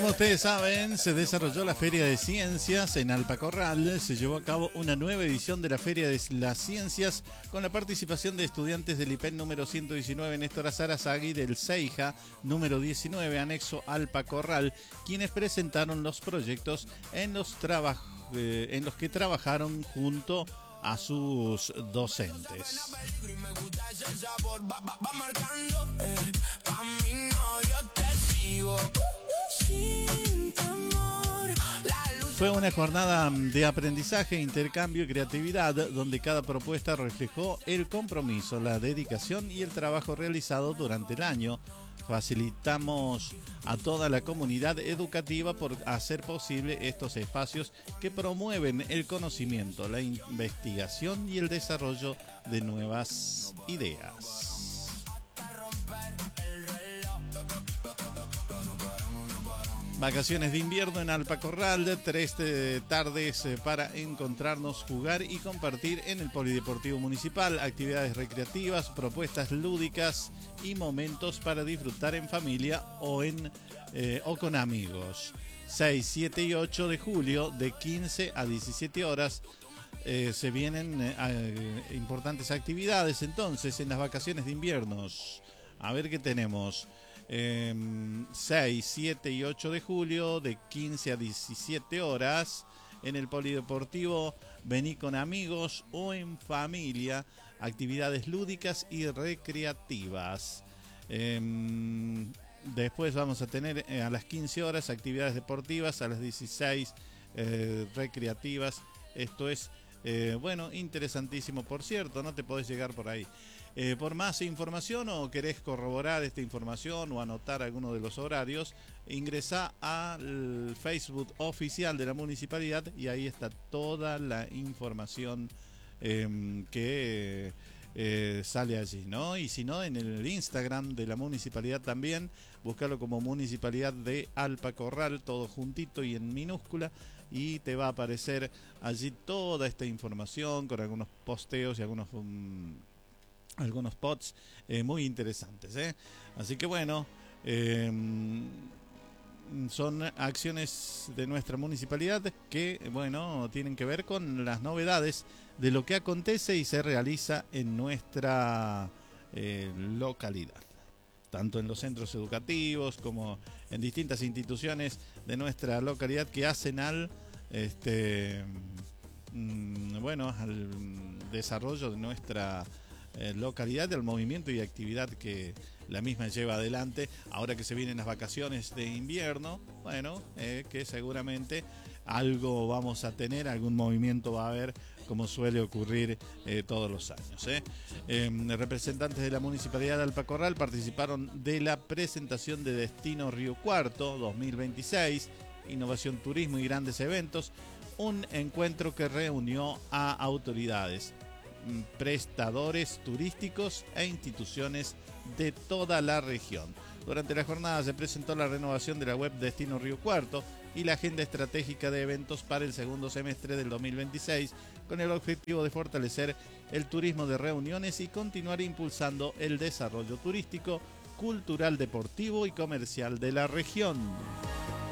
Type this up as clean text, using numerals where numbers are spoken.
Como ustedes saben, se desarrolló la Feria de Ciencias en Alpacorral. Se llevó a cabo una nueva edición de la Feria de las Ciencias con la participación de estudiantes del IPEN número 119 Néstor Azarazagui, del CEIJA número 19 anexo Alpacorral, quienes presentaron los proyectos en los que trabajaron junto a sus docentes. Fue una jornada de aprendizaje, intercambio y creatividad, donde cada propuesta reflejó el compromiso, la dedicación y el trabajo realizado durante el año. Facilitamos a toda la comunidad educativa por hacer posible estos espacios que promueven el conocimiento, la investigación y el desarrollo de nuevas ideas. Vacaciones de invierno en Alpacorral, 3 tardes para encontrarnos, jugar y compartir en el Polideportivo Municipal, actividades recreativas, propuestas lúdicas y momentos para disfrutar en familia o con amigos. 6, 7 y 8 de julio de 15 a 17 horas se vienen importantes actividades entonces en las vacaciones de inviernos. A ver qué tenemos. 6, 7 y 8 de julio de 15 a 17 horas en el Polideportivo. Vení con amigos o en familia, actividades lúdicas y recreativas. Después vamos a tener a las 15 horas actividades deportivas, a las 16 recreativas. Esto es interesantísimo, por cierto, no te podés llegar por ahí. Por más información o querés corroborar esta información o anotar alguno de los horarios, ingresá al Facebook oficial de la municipalidad y ahí está toda la información que sale allí, ¿no? Y si no, en el Instagram de la municipalidad también, búscalo como Municipalidad de Alpacorral, todo juntito y en minúscula, y te va a aparecer allí toda esta información con algunos posteos y algunos posts muy interesantes, Así que bueno, son acciones de nuestra municipalidad que, tienen que ver con las novedades de lo que acontece y se realiza en nuestra localidad, tanto en los centros educativos como en distintas instituciones de nuestra localidad que hacen al desarrollo de nuestra localidad, del movimiento y actividad que la misma lleva adelante. Ahora que se vienen las vacaciones de invierno, que seguramente algo vamos a tener, algún movimiento va a haber, como suele ocurrir todos los años. Representantes de la Municipalidad de Alpacorral participaron de la presentación de Destino Río Cuarto 2026, Innovación, Turismo y Grandes Eventos, un encuentro que reunió a autoridades, prestadores turísticos e instituciones de toda la región. Durante la jornada se presentó la renovación de la web Destino Río Cuarto y la agenda estratégica de eventos para el segundo semestre del 2026, con el objetivo de fortalecer el turismo de reuniones y continuar impulsando el desarrollo turístico, cultural, deportivo y comercial de la región.